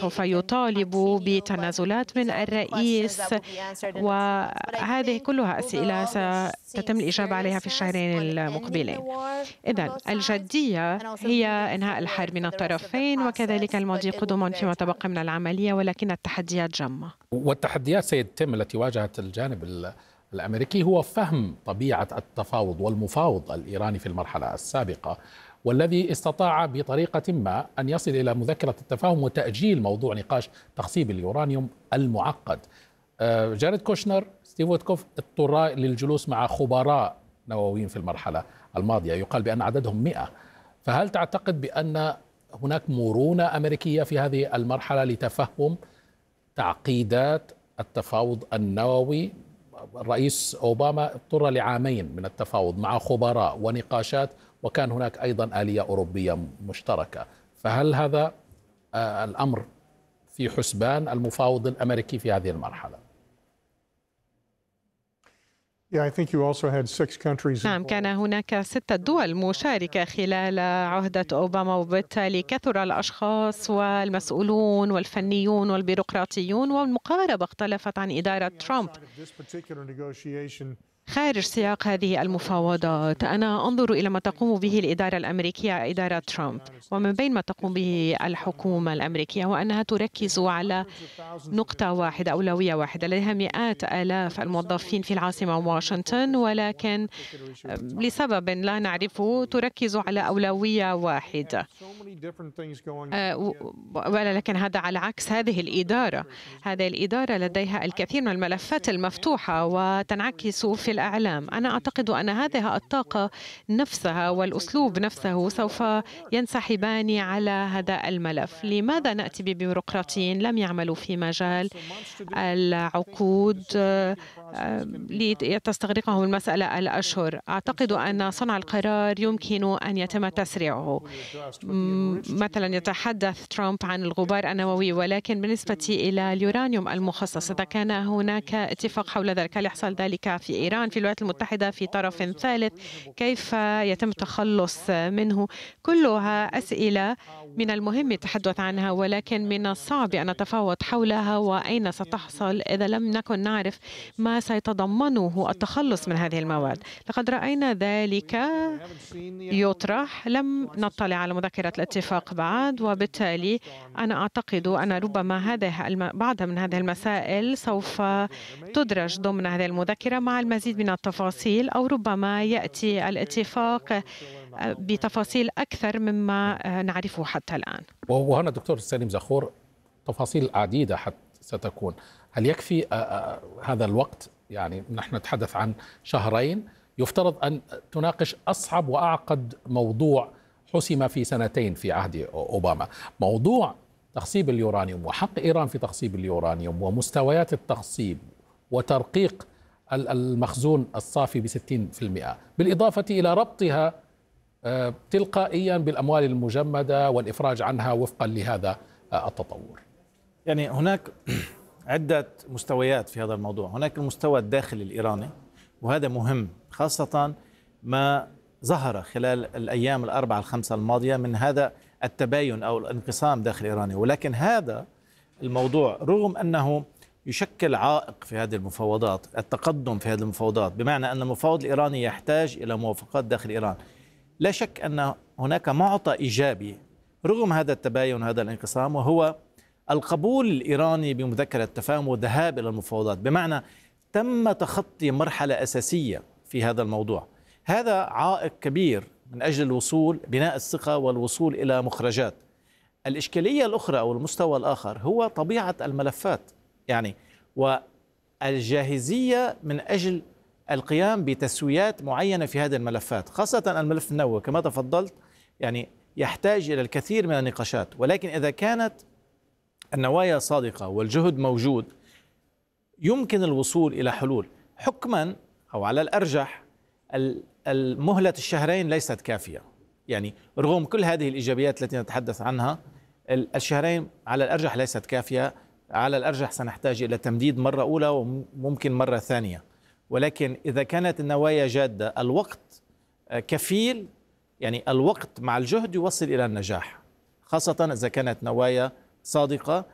سوف يطالبوا بتنازلات من الرئيس، وهذه كلها أسئلة ستتم الإجابة عليها في الشهرين المقبلين. إذن الجدية هي إنهاء الحرب من الطرفين، وكذلك المضي قدما فيما تبقى من العملية، ولكن التحديات جمة. والتحديات سيتم التي واجهت الجانب الأمريكي هو فهم طبيعة التفاوض والمفاوض الإيراني في المرحلة السابقة، والذي استطاع بطريقة ما أن يصل إلى مذكرة التفاهم وتأجيل موضوع نقاش تخصيب اليورانيوم المعقد. جاريد كوشنر، ستيف ويتكوف اضطرا للجلوس مع خبراء نوويين في المرحلة الماضية، يقال بأن عددهم 100. فهل تعتقد بأن هناك مرونة أمريكية في هذه المرحلة لتفهم تعقيدات التفاوض النووي؟ الرئيس أوباما اضطر لعامين من التفاوض مع خبراء ونقاشات، وكان هناك أيضا آلية أوروبية مشتركة. فهل هذا الأمر في حسبان المفاوض الأمريكي في هذه المرحلة؟ نعم، كان هناك 6 دول مشاركة خلال عهدة أوباما، وبالتالي كثر الأشخاص والمسؤولون والفنيون والبيروقراطيون، والمقاربة اختلفت عن إدارة ترامب. خارج سياق هذه المفاوضات، أنا أنظر إلى ما تقوم به الإدارة الأمريكية، إدارة ترامب، ومن بين ما تقوم به الحكومة الأمريكية، وأنها تركز على نقطة واحدة، أولوية واحدة. لديها مئات آلاف الموظفين في العاصمة واشنطن، ولكن لسبب لا نعرفه تركز على أولوية واحدة. ولكن هذا على عكس هذه الإدارة لديها الكثير من الملفات المفتوحة وتنعكس في الإعلام. أنا أعتقد أن هذه الطاقة نفسها والأسلوب نفسه سوف ينسحبان على هذا الملف. لماذا نأتي ببيروقراطيين لم يعملوا في مجال العقود لتستغرقهم المسألة الأشهر؟ أعتقد أن صنع القرار يمكن أن يتم تسريعه. مثلا يتحدث ترامب عن الغبار النووي، ولكن بالنسبة إلى اليورانيوم المخصص، إذا كان هناك اتفاق حول ذلك، هل يحصل ذلك في إيران، في الولايات المتحدة، في طرف ثالث؟ كيف يتم التخلص منه؟ كلها أسئلة من المهم التحدث عنها، ولكن من الصعب أن نتفاوض حولها وأين ستحصل إذا لم نكن نعرف ما سيتضمنه التخلص من هذه المواد. لقد رأينا ذلك يطرح، لم نطلع على مذكرة الاتفاق بعد، وبالتالي أنا أعتقد أن ربما بعض من هذه المسائل سوف تدرج ضمن هذه المذكرة مع المزيد من التفاصيل، أو ربما يأتي الاتفاق بتفاصيل أكثر مما نعرفه حتى الآن. وهنا دكتور سليم زخور، تفاصيل عديدة ستكون. هل يكفي هذا الوقت؟ يعني نحن نتحدث عن شهرين، يفترض أن تناقش أصعب وأعقد موضوع حسم في 2 في عهد أوباما، موضوع تخصيب اليورانيوم وحق إيران في تخصيب اليورانيوم ومستويات التخصيب وترقيق المخزون الصافي ب60%، بالإضافة إلى ربطها تلقائيا بالأموال المجمدة والإفراج عنها وفقا لهذا التطور. يعني هناك عدة مستويات في هذا الموضوع. هناك المستوى الداخلي الإيراني، وهذا مهم، خاصة ما ظهر خلال الأيام 4 5 الماضية من هذا التباين أو الانقسام داخل إيراني. ولكن هذا الموضوع رغم أنه يشكل عائق في هذه المفاوضات، التقدم في هذه المفاوضات، بمعنى أن المفاوض الإيراني يحتاج إلى موافقات داخل إيران. لا شك أن هناك معطى إيجابي رغم هذا التباين وهذا الانقسام، وهو القبول الإيراني بمذكرة التفاهم والذهاب إلى المفاوضات، بمعنى تم تخطي مرحلة أساسية في هذا الموضوع. هذا عائق كبير من أجل الوصول بناء الثقة والوصول إلى مخرجات. الإشكالية الأخرى أو المستوى الآخر هو طبيعة الملفات، يعني والجاهزية من أجل القيام بتسويات معينة في هذه الملفات، خاصة الملف النووي كما تفضلت، يعني يحتاج إلى الكثير من النقاشات. ولكن إذا كانت النوايا صادقة والجهد موجود يمكن الوصول إلى حلول. حكما أو على الأرجح المهلة الشهرين ليست كافية، يعني رغم كل هذه الإيجابيات التي نتحدث عنها، الشهرين على الأرجح ليست كافية. على الأرجح سنحتاج إلى تمديد مرة أولى وممكن مرة ثانية. ولكن إذا كانت النوايا جادة الوقت كفيل، يعني الوقت مع الجهد يوصل إلى النجاح، خاصة إذا كانت نوايا صادقة